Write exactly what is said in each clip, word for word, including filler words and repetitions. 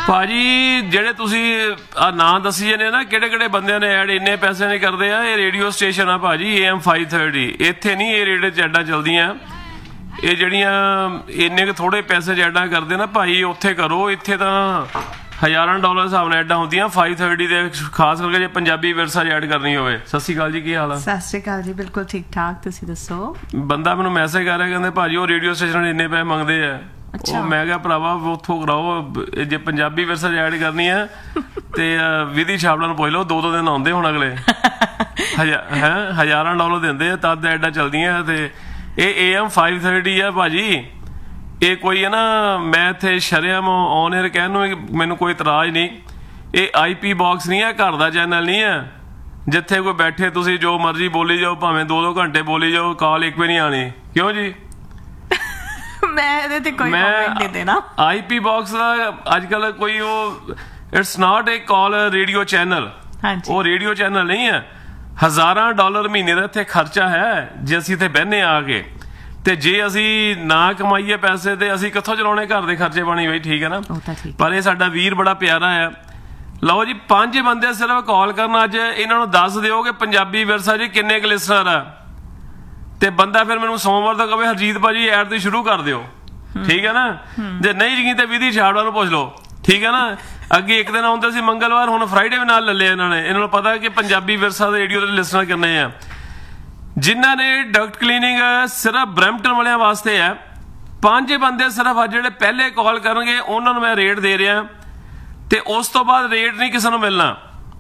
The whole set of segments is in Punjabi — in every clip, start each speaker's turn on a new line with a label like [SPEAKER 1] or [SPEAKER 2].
[SPEAKER 1] ਭਾਜੀ ਜਿਹੜੇ ਤੁਸੀਂ ਆ ਨਾਂ ਦੱਸੀ ਜਾਂਦੇ ਨਾ ਕਿਹੜੇ ਕਿਹੜੇ ਬੰਦਿਆਂ ਨੇ ਐਡ ਇੰਨੇ ਪੈਸੇ ਨਹੀਂ ਕਰਦੇ ਆ। ਇਹ ਰੇਡੀਓ ਸਟੇਸ਼ਨ ਆ ਭਾਜੀ ਏ ਐਮ ਫਾਈਵ ਥਰਟੀ। ਇੱਥੇ ਨਹੀਂ ਇਹ ਰੇਡੀਓ 'ਚ ਐਡਾਂ ਚੱਲਦੀਆਂ। ਇਹ ਜਿਹੜੀਆਂ ਇੰਨੇ ਕੁ ਥੋੜੇ ਪੈਸੇ 'ਚ ਐਡਾਂ ਕਰਦੇ ਨਾ ਭਾਈ ਉੱਥੇ ਕਰੋ। ਇੱਥੇ ਤਾਂ ਹਜ਼ਾਰਾਂ ਡਾਲਰ ਹਿਸਾਬ ਨਾਲ ਐਡਾਂ ਹੁੰਦੀਆਂ ਫਾਈਵ ਥਰਟੀ ਦੇ, ਖਾਸ ਕਰਕੇ ਜੇ ਪੰਜਾਬੀ ਵਿਰਸਾ 'ਚ ਐਡ ਕਰਨੀ ਹੋਵੇ। ਸਤਿ ਸ਼੍ਰੀ ਅਕਾਲ ਜੀ, ਕੀ ਹਾਲ ਆ?
[SPEAKER 2] ਸਤਿ ਸ਼੍ਰੀ ਅਕਾਲ ਜੀ, ਬਿਲਕੁਲ ਠੀਕ ਠਾਕ, ਤੁਸੀਂ ਦੱਸੋ?
[SPEAKER 1] ਬੰਦਾ ਮੈਨੂੰ ਮੈਸੇਜ ਕਰ ਰਿਹਾ, ਕਹਿੰਦੇ ਭਾਜੀ ਉਹ ਰੇਡੀਓ ਸਟੇਸ਼ਨ ਇੰਨੇ ਪੈਸੇ ਮੰਗਦੇ ਆ। ਉਹ ਮੈਂ ਕਿਹਾ ਭਰਾਵਾ ਉੱਥੋਂ ਕਰਾਓ, ਜੇ ਪੰਜਾਬੀ ਵਿਰਸਾ 'ਚ ਐਡ ਕਰਨੀ ਹੈ ਤੇ ਵਿਧੀ ਛਾਪੜਾ ਨੂੰ ਪੁੱਛ ਲਓ, ਦੋ ਦੋ ਦਿਨ ਆਉਂਦੇ ਹੁਣ ਅਗਲੇ। ਹੈ ਹਜ਼ਾਰਾਂ ਡਾਲਰ ਦਿੰਦੇ ਆ ਤਦ ਐਡਾਂ ਚੱਲਦੀਆਂ। ਤੇ ਇਹ ਏ ਐਮ ਫਾਈਵ ਥਰਟੀ ਆ ਭਾਜੀ। ਇਹ ਕੋਈ ਹੈ ਨਾ, ਮੈਂ ਇੱਥੇ ਸ਼ਰੇਆਮ ਔਨ ਏਅਰ ਕਹਿਣ ਨੂੰ ਮੈਨੂੰ ਕੋਈ ਇਤਰਾਜ਼ ਨਹੀਂ। ਇਹ ਆਈ ਪੀ ਬਾਕਸ ਨਹੀਂ ਹੈ, ਘਰ ਦਾ ਚੈਨਲ ਨਹੀਂ ਹੈ ਜਿੱਥੇ ਕੋਈ ਬੈਠੇ ਤੁਸੀਂ ਜੋ ਮਰਜ਼ੀ ਬੋਲੀ ਜਾਓ, ਭਾਵੇਂ ਦੋ ਦੋ ਘੰਟੇ ਬੋਲੀ ਜਾਓ, ਕਾਲ ਇੱਕ ਵੀ ਨਹੀਂ ਆਣੀ। ਕਿਉਂ ਜੀ?
[SPEAKER 2] ਮੈਂ ਇਹਦੇ ਤੇ ਕੋਈ ਕਮੈਂਟ ਨਹੀਂ ਦੇਣਾ।
[SPEAKER 1] ਆਈ ਪੀ ਬਾਕਸ ਦਾ ਅੱਜ ਕੱਲ ਕੋਈ ਉਹ it's not A call radio channel. ਉਹ ਰੇਡੀਓ ਚੈਨਲ ਨਹੀਂ ਹੈ। ਹਜ਼ਾਰਾਂ ਡਾਲਰ ਮਹੀਨੇ ਦਾ ਇੱਥੇ ਖਰਚਾ ਹੈ ਜੇ ਅਸੀਂ ਇੱਥੇ ਬਹਿਨੇ ਆ ਕੇ। ਤੇ ਜੇ ਅਸੀਂ ਨਾ ਕਮਾਈਏ ਪੈਸੇ ਤੇ ਅਸੀਂ ਕਿੱਥੋਂ ਚਲਾਉਣੇ ਘਰ ਦੇ ਖਰਚੇ ਪਾਣੀ? ਬਈ ਠੀਕ ਹੈ ਨਾ। ਪਰ ਇਹ ਸਾਡਾ ਵੀਰ ਬੜਾ ਪਿਆਰਾ ਆ। ਲਓ ਜੀ, ਪੰਜ ਬੰਦੇ ਸਿਰਫ ਕਾਲ ਕਰਨ ਅੱਜ। ਇਹਨਾਂ ਨੂੰ ਦੱਸ ਦਿਓ ਕਿ ਪੰਜਾਬੀ ਵਿਰਸਾ ਜੀ ਕਿੰਨੇ ਕੁ ਲਿਸਨਰ ਆ। ਤੇ ਬੰਦਾ ਫਿਰ ਮੈਨੂੰ ਸੋਮਵਾਰ ਤੋਂ ਕਹੇ ਹਰਜੀਤ ਭਾਜੀ ਐਡ ਤੇ ਸ਼ੁਰੂ ਕਰ ਦਿਓ। ਠੀਕ ਹੈ ਨਾ। ਜੇ ਨਹੀਂ ਯਕੀਨ ਤੇ ਵਿਧੀ ਛਾਪੜਾ ਨੂੰ ਪੁੱਛ ਲਓ। ਠੀਕ ਹੈ ਨਾ। ਅੱਗੇ ਇੱਕ ਦਿਨ ਆਉਂਦੇ ਸੀ ਮੰਗਲਵਾਰ, ਹੁਣ ਫਰਾਈਡੇ ਵੀ ਨਾਲ ਲੈ ਲਿਆ ਇਹਨਾਂ ਨੇ। ਇਹਨਾਂ ਨੂੰ ਪਤਾ ਕਿ ਪੰਜਾਬੀ ਵਿਰਸਾ ਦੇ ਰੇਡੀਓ ਦੇ ਲਿਸਨਰ ਕਿੰਨੇ ਆ। ਜਿਨ੍ਹਾਂ ਨੇ ਡਕਟ ਕਲੀਨਿੰਗ ਸਿਰਫ ਬਰੈਂਪਟਨ ਵਾਲਿਆਂ ਵਾਸਤੇ ਹੈ। ਪੰਜ ਬੰਦੇ ਸਿਰਫ ਅੱਜ ਜਿਹੜੇ ਪਹਿਲੇ ਕਾਲ ਕਰਨਗੇ ਉਹਨਾਂ ਨੂੰ ਮੈਂ ਰੇਟ ਦੇ ਰਿਹਾ। ਤੇ ਉਸ ਤੋਂ ਬਾਅਦ ਰੇਟ ਨਹੀਂ ਕਿਸੇ ਨੂੰ ਮਿਲਣਾ।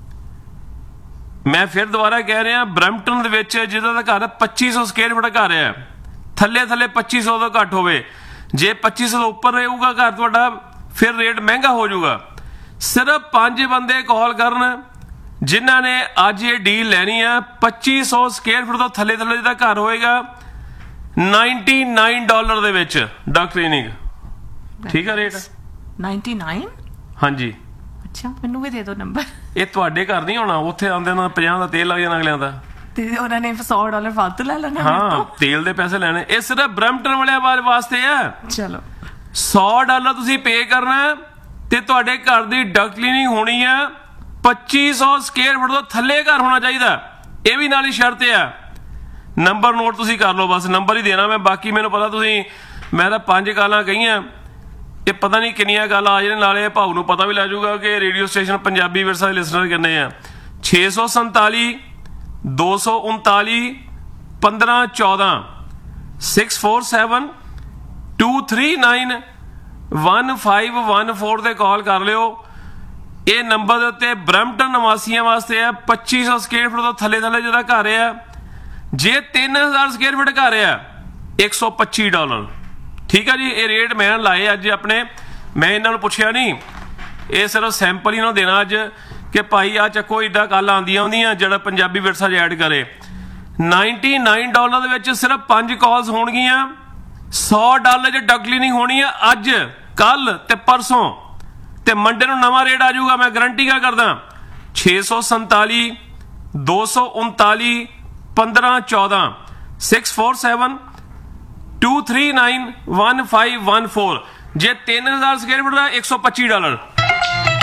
[SPEAKER 1] ਮੈਂ ਫਿਰ ਦੁਬਾਰਾ ਕਹਿ ਰਿਹਾ, ਬਰੈਂਪਟਨ ਦੇ ਵਿੱਚ ਜਿਹਦਾ ਦਾ ਘਰ ਪੱਚੀ ਸੌ ਸਕੁਅਰ ਫੁੱਟ ਘਰ ਹੈ, ਥੱਲੇ ਥੱਲੇ ਪੱਚੀ ਸੌ ਤੋਂ ਘੱਟ ਹੋਵੇ। ਜੇ ਪੱਚੀ ਸੌ ਤੋਂ ਉੱਪਰ ਰਹੇਗਾ ਘਰ ਤੁਹਾਡਾ, ਫਿਰ ਰੇਟ ਮਹਿੰਗਾ ਹੋ ਜਾਊਗਾ। ਸਿਰਫ ਪੰਜ ਬੰਦੇ ਕਾਲ ਕਰਨ ਜਿਨ੍ਹਾਂ ਨੇ ਅੱਜ ਇਹ ਡੀਲ ਲੈਣੀ ਆ। ਪੱਚੀ ਸੌ ਸਕੁਅਰ ਫੁੱਟ ਤੋਂ ਥੱਲੇ ਥੱਲੇ ਜਿਹਦਾ ਘਰ ਹੋਏਗਾ ਨਾਈਨਟੀ ਨਾਈਨ ਡਾਲਰ ਦੇ ਵਿੱਚ ਡਕਟ ਕਲੀਨਿੰਗ। ਠੀਕ ਹੈ ਰੇਟ
[SPEAKER 2] ਨਾਈਨਟੀ ਨਾਈਨ?
[SPEAKER 1] ਹਾਂਜੀ।
[SPEAKER 2] ਅੱਛਾ, ਮੈਨੂੰ ਵੀ ਦੇ ਦਿਓ ਨੰਬਰ। ਇਹ
[SPEAKER 1] ਤੁਹਾਡੇ ਘਰ ਨਹੀਂ ਹੋਣਾ, ਉੱਥੇ ਆਉਂਦੇ ਉਹਨਾਂ ਦਾ ਪੰਜਾਹ ਦਾ ਤੇਲ ਲੱਗ ਜਾਣਾ ਅਗਲਿਆਂ ਦਾ।
[SPEAKER 2] ਤੇ ਉਹਨਾਂ ਨੇ ਸੌ ਡਾਲਰ ਫਾਲਤੂ ਲੈ ਲੈਣਾ।
[SPEAKER 1] ਹਾਂ, ਤੇਲ ਦੇ ਪੈਸੇ ਲੈਣੇ। ਇਹ ਸਿਰਫ ਬਰੈਂਪਟਨ ਵਾਲਿਆਂ ਵਾਸਤੇ ਆ।
[SPEAKER 2] ਚਲੋ,
[SPEAKER 1] ਸੌ ਡਾਲਰ ਤੁਸੀਂ ਪੇ ਕਰਨਾ ਤੇ ਤੁਹਾਡੇ ਘਰ ਦੀ ਡਕਟ ਕਲੀਨਿੰਗ ਹੋਣੀ ਆ। ਪੱਚੀ ਸੌ ਸਕੁਅਰ ਫੁੱਟ ਤੋਂ ਥੱਲੇ ਘਰ ਹੋਣਾ ਚਾਹੀਦਾ। ਇਹ ਵੀ ਨਾਲ ਹੀ ਸ਼ਰਤ ਆ। ਨੰਬਰ ਨੋਟ ਤੁਸੀਂ ਕਰ ਲਓ, ਬਸ ਨੰਬਰ ਹੀ ਦੇਣਾ ਮੈਂ। ਬਾਕੀ ਮੈਨੂੰ ਪਤਾ ਤੁਸੀਂ, ਮੈਂ ਤਾਂ ਪੰਜ ਕਾਲਾਂ ਕਹੀਆਂ, ਇਹ ਪਤਾ ਨਹੀਂ ਕਿੰਨੀਆਂ ਕਾਲਾਂ ਆ ਜਾਣ। ਨਾਲੇ ਭਾਊ ਨੂੰ ਪਤਾ ਵੀ ਲੈ ਜਾਊਗਾ ਕਿ ਰੇਡੀਓ ਸਟੇਸ਼ਨ ਪੰਜਾਬੀ ਵਿਰਸਾ ਦੇ ਲਿਸਨਰ ਕਿੰਨੇ ਆ। ਛੇ ਸੌ ਸੰਤਾਲੀ ਦੋ ਸੌ ਉਨਤਾਲੀ ਪੰਦਰਾਂ ਚੌਦਾਂ six four seven two three nine one five one four ਤੇ ਕਾਲ ਕਰ ਲਿਓ। ਇਹ ਨੰਬਰ ਦੇ ਉੱਤੇ ਬਰੈਂਪਟਨ ਨਿਵਾਸੀਆਂ ਵਾਸਤੇ ਆ। ਪੱਚੀ ਸੌ ਸਕੁਅਰ ਫੁੱਟ ਤੋਂ ਥੱਲੇ ਥੱਲੇ ਜਿਹਦਾ ਘਰ ਆ। ਜੇ ਤਿੰਨ ਹਜ਼ਾਰ ਸਕੁਅਰ ਫੁੱਟ ਘਰ ਆ, ਇੱਕ ਸੌ ਪੱਚੀ ਡਾਲਰ। ਠੀਕ ਆ ਜੀ। ਇਹ ਰੇਟ ਮੈਂ ਲਾਏ ਅੱਜ ਆਪਣੇ। ਮੈਂ ਇਹਨਾਂ ਨੂੰ ਪੁੱਛਿਆ ਨਹੀਂ, ਇਹ ਸਿਰਫ ਸੈਂਪਲ ਹੀ ਇਹਨਾਂ ਨੂੰ ਦੇਣਾ ਅੱਜ ਕਿ ਭਾਈ ਆ ਚੱਕੋ, ਇੱਦਾਂ ਕੱਲ ਆਉਂਦੀਆਂ ਹੁੰਦੀਆਂ ਜਿਹੜਾ ਪੰਜਾਬੀ ਵਿਰਸਾ 'ਚ ਐਡ ਕਰੇ। ਨਾਈਨਟੀ ਨਾਈਨ ਡਾਲਰ ਦੇ ਵਿੱਚ ਸਿਰਫ ਪੰਜ ਕਾਲਸ ਹੋਣਗੀਆਂ। ਸੌ ਡਾਲਰ 'ਚ ਡਕਟ ਕਲੀਨਿੰਗ ਹੋਣੀ ਆ ਅੱਜ, ਕੱਲ ਤੇ ਪਰਸੋਂ। ਤੇ ਮੰਡੇ ਨੂੰ ਨਵਾਂ ਰੇਟ ਆ ਜਾਊਗਾ, ਮੈਂ ਗਰੰਟੀ ਕਾ ਕਰਦਾ। ਛੇ ਸੌ ਸੰਤਾਲੀ ਦੋ ਸੌ ਉਨਤਾਲੀ ਪੰਦਰਾਂ ਚੌਦਾਂ six four seven two three nine one five one four. ਜੇ ਤਿੰਨ ਹਜ਼ਾਰ ਸਕੁਅਰ ਫੁੱਟ ਦਾ ਇੱਕ ਸੌ ਪੱਚੀ ਡਾਲਰ।